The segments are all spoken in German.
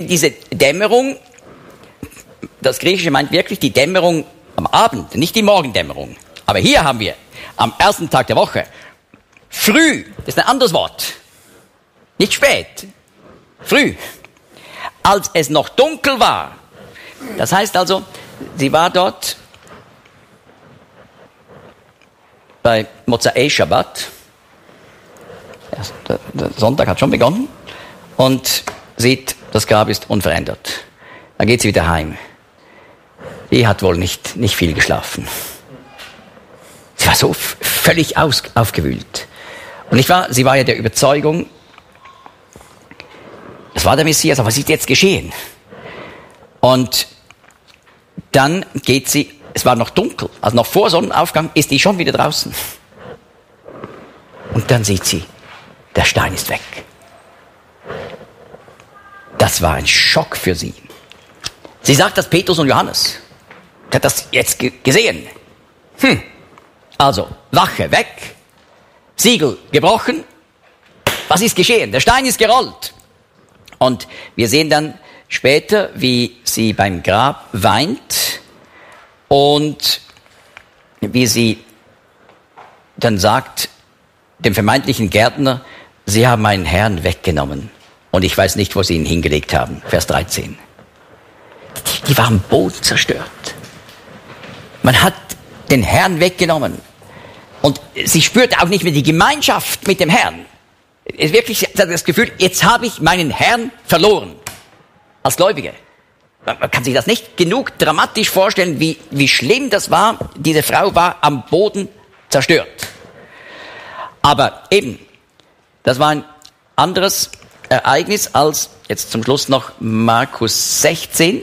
diese Dämmerung, das Griechische meint wirklich die Dämmerung am Abend, nicht die Morgendämmerung. Aber hier haben wir am ersten Tag der Woche früh, das ist ein anderes Wort, nicht spät, früh, als es noch dunkel war. Das heißt also, sie war dort bei Mozai Shabbat, der Sonntag hat schon begonnen, und sieht, das Grab ist unverändert. Dann geht sie wieder heim. Die hat wohl nicht viel geschlafen. Sie war so völlig aufgewühlt. Und sie war ja der Überzeugung, das war der Messias, aber was ist jetzt geschehen? Und dann geht sie, es war noch dunkel, also noch vor Sonnenaufgang ist die schon wieder draußen. Und dann sieht sie, der Stein ist weg. Das war ein Schock für sie. Sie sagt das Petrus und Johannes. Sie hat das jetzt gesehen. Also, Wache weg, Siegel gebrochen. Was ist geschehen? Der Stein ist gerollt. Und wir sehen dann später, wie sie beim Grab weint und wie sie dann sagt dem vermeintlichen Gärtner, Sie haben meinen Herrn weggenommen und ich weiß nicht, wo Sie ihn hingelegt haben. Vers 13. Die war am Boden zerstört. Man hat den Herrn weggenommen und sie spürte auch nicht mehr die Gemeinschaft mit dem Herrn. Wirklich, sie hat das Gefühl, jetzt habe ich meinen Herrn verloren. Als Gläubige. Man kann sich das nicht genug dramatisch vorstellen, wie schlimm das war. Diese Frau war am Boden zerstört. Aber eben, das war ein anderes Ereignis als jetzt zum Schluss noch Markus 16.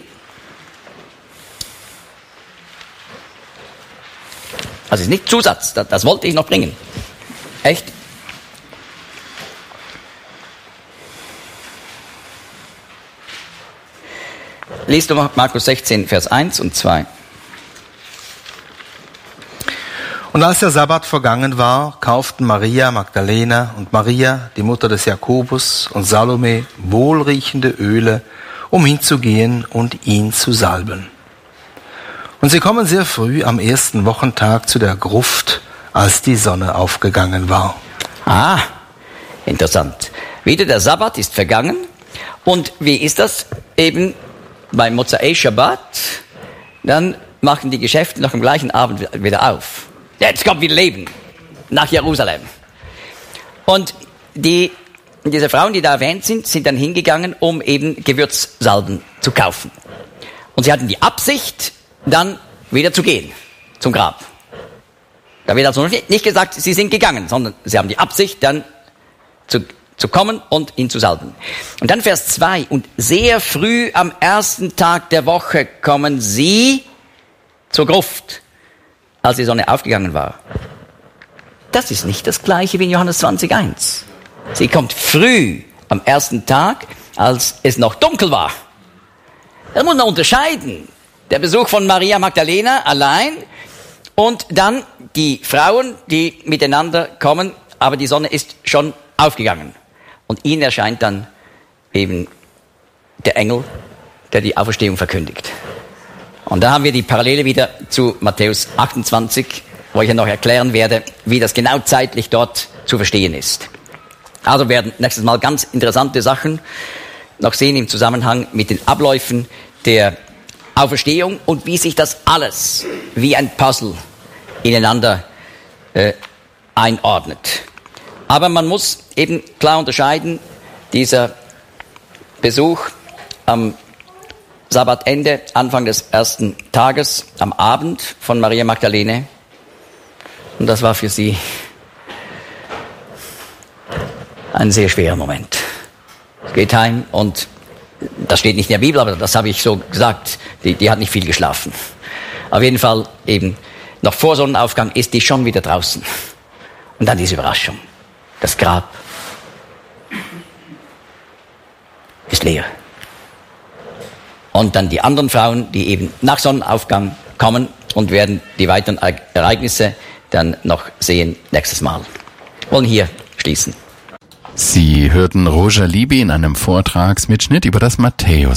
Also ist nicht Zusatz, das wollte ich noch bringen. Echt? Liest du mal Markus 16, Vers 1 und 2. Und als der Sabbat vergangen war, kauften Maria Magdalena und Maria, die Mutter des Jakobus, und Salome wohlriechende Öle, um hinzugehen und ihn zu salben. Und sie kommen sehr früh am ersten Wochentag zu der Gruft, als die Sonne aufgegangen war. Ah, interessant. Wieder der Sabbat ist vergangen. Und wie ist das eben beim Mozai Shabbat? Dann machen die Geschäfte noch am gleichen Abend wieder auf. Jetzt kommt wieder Leben nach Jerusalem. Und diese Frauen, die da erwähnt sind dann hingegangen, um eben Gewürzsalben zu kaufen. Und sie hatten die Absicht, dann wieder zu gehen zum Grab. Da wird also nicht gesagt, sie sind gegangen, sondern sie haben die Absicht, dann zu kommen und ihn zu salben. Und dann Vers 2. Und sehr früh am ersten Tag der Woche kommen sie zur Gruft, als die Sonne aufgegangen war. Das ist nicht das Gleiche wie in Johannes 20,1. Sie kommt früh am ersten Tag, als es noch dunkel war. Das muss man unterscheiden. Der Besuch von Maria Magdalena allein und dann die Frauen, die miteinander kommen, aber die Sonne ist schon aufgegangen. Und ihnen erscheint dann eben der Engel, der die Auferstehung verkündigt. Und da haben wir die Parallele wieder zu Matthäus 28, wo ich ja noch erklären werde, wie das genau zeitlich dort zu verstehen ist. Also werden nächstes Mal ganz interessante Sachen noch sehen im Zusammenhang mit den Abläufen der Auferstehung und wie sich das alles wie ein Puzzle ineinander einordnet. Aber man muss eben klar unterscheiden, dieser Besuch am Sabbatende, Anfang des ersten Tages, am Abend von Maria Magdalene. Und das war für sie ein sehr schwerer Moment. Sie geht heim und das steht nicht in der Bibel, aber das habe ich so gesagt, die hat nicht viel geschlafen. Auf jeden Fall eben noch vor Sonnenaufgang ist die schon wieder draußen. Und dann diese Überraschung. Das Grab ist leer. Und dann die anderen Frauen, die eben nach Sonnenaufgang kommen und werden die weiteren Ereignisse dann noch sehen nächstes Mal. Wir wollen hier schließen. Sie hörten Roger Libby in einem Vortragsmitschnitt über das Matthäus